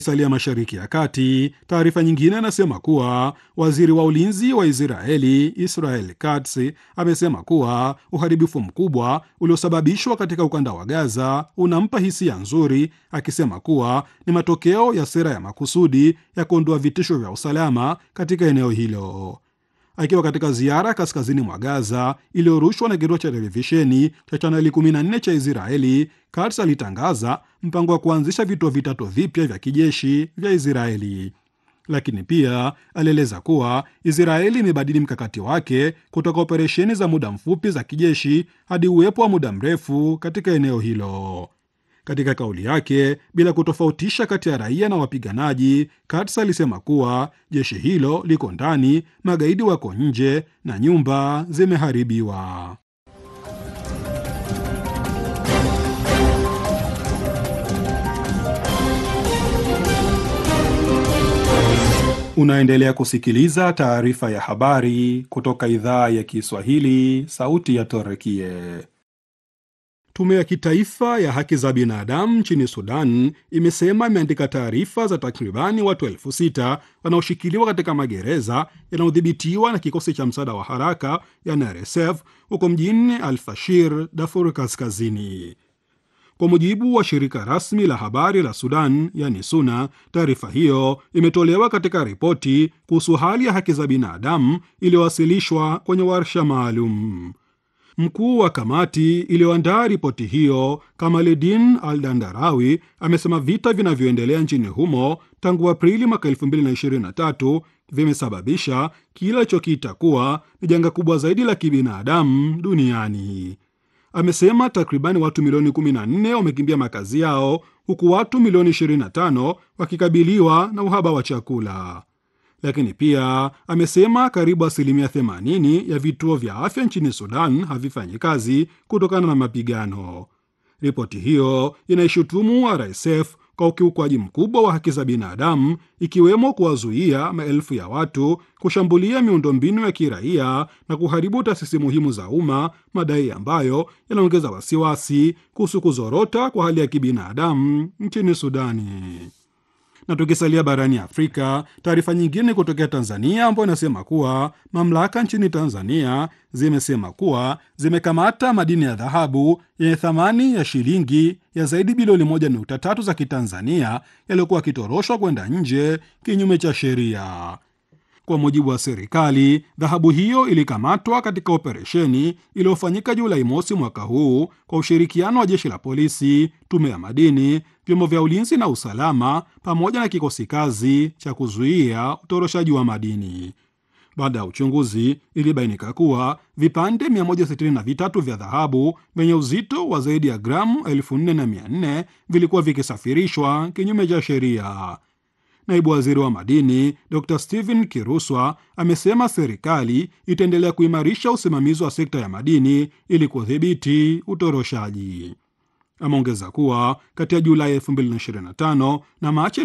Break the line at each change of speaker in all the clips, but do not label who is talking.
Salia Mashariki ya Kati, taarifa nyingine inasema kuwa waziri wa ulinzi wa Israeli Israel Katz amesema kuwa uharibifu mkubwa uliosababishwa katika ukanda wa Gaza unampa hisia nzuri, akisema kuwa ni matokeo ya sera ya makusudi ya kuondoa vitisho vya usalama katika eneo hilo. Akiwa katika ziara kaskazini mwa Gaza iliyorushwa na kituo cha televisheni cha chaneli 14 cha Israeli, Katz alitangaza mpango wa kuanzisha vituo vitatu vipya vya kijeshi vya Israeli. Lakini pia alieleza kuwa Israeli imebadili mkakati wake kutoka operesheni za muda mfupi za kijeshi hadi uwepo wa muda mrefu katika eneo hilo. Katika kauli yake, bila kutofautisha kati ya raia na wapiganaji, Katz alisema kuwa jeshi hilo liko ndani, magaidi wako nje na nyumba zimeharibiwa. Unaendelea kusikiliza taarifa ya habari kutoka idhaa ya Kiswahili, Sauti ya Torekie. Tume ya kitaifa ya haki za binadamu nchini Sudan imesema imeandika taarifa za takribani watu 6,000 wanaoshikiliwa katika magereza yanayodhibitiwa na kikosi cha msaada wa haraka yani RSF huko mjini Al-Fashir, Darfur Kaskazini. Kwa mujibu wa shirika rasmi la habari la Sudan yani SUNA, taarifa hiyo imetolewa katika ripoti kuhusu hali ya haki za binadamu iliyowasilishwa kwenye warsha maalum. Mkuu wa kamati iliyoandaa ripoti hiyo, Kamaledin Al-Dandarawi, amesema vita vinavyoendelea nchini humo tangu Aprili mwaka 2023 vimesababisha kile alichokiita kuwa ni janga kubwa zaidi la kibinadamu duniani. Amesema takribani watu milioni 14 wamekimbia makazi yao, huku watu milioni 25 wakikabiliwa na uhaba wa chakula. Lakini pia amesema karibu 80% ya vituo vya afya nchini Sudan havifanyi kazi kutokana na mapigano. Ripoti hiyo inaishutumu RSF kwa ukiukwaji mkubwa wa haki za binadamu, ikiwemo kuwazuia maelfu ya watu, kushambulia miundombinu ya kiraia na kuharibu taasisi muhimu za umma, madai ambayo yanaongeza wasiwasi kuhusu kuzorota kwa hali ya kibinadamu nchini Sudani. Na tukisalia barani Afrika, taarifa nyingine kutokea Tanzania ambayo inasema kuwa mamlaka nchini Tanzania zimesema kuwa zimekamata madini ya dhahabu yenye thamani ya shilingi ya zaidi bilioni 1.3 za Kitanzania yaliyokuwa yakitoroshwa kwenda nje kinyume cha sheria. Kwa mujibu wa serikali, dhahabu hiyo ilikamatwa katika operesheni iliyofanyika Julai mosi mwaka huu kwa ushirikiano wa jeshi la polisi, tume ya madini, vyombo vya ulinzi na usalama pamoja na kikosi kazi cha kuzuia utoroshaji wa madini. Baada ya uchunguzi, ilibainika kuwa vipande 163 vya dhahabu vyenye uzito wa zaidi ya gramu 4,400 vilikuwa vikisafirishwa kinyume cha sheria. Naibu waziri wa madini Dr. Steven Kiruswa amesema serikali itaendelea kuimarisha usimamizi wa sekta ya madini ili kudhibiti utoroshaji. Ameongeza kuwa kati ya Julai 2025 na Machi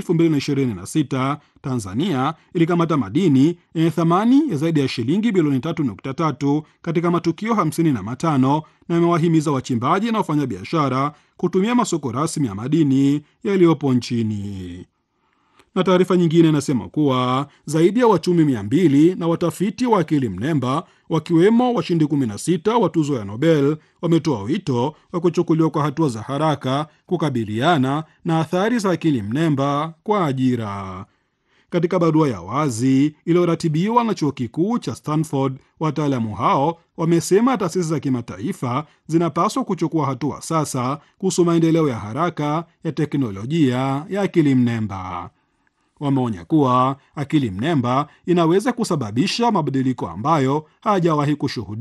2026 Tanzania ilikamata madini yenye thamani ya zaidi ya shilingi bilioni 3.3 katika matukio 55 na imewahimiza wachimbaji na wafanyabiashara kutumia masoko rasmi ya madini yaliyopo nchini. Na taarifa nyingine inasema kuwa zaidi ya wachumi 200 na watafiti wa akili mnemba wakiwemo washindi 16 wa tuzo ya Nobel wametoa wito wa kuchukuliwa kwa hatua za haraka kukabiliana na athari za akili mnemba kwa ajira. Katika barua ya wazi iliyoratibiwa na chuo kikuu cha Stanford, wataalamu hao wamesema taasisi za kimataifa zinapaswa kuchukua hatua sasa kuhusu maendeleo ya haraka ya teknolojia ya akili mnemba. Wameonya kuwa akili mnemba inaweza kusababisha mabadiliko ambayo hayajawahi kushuhudiwa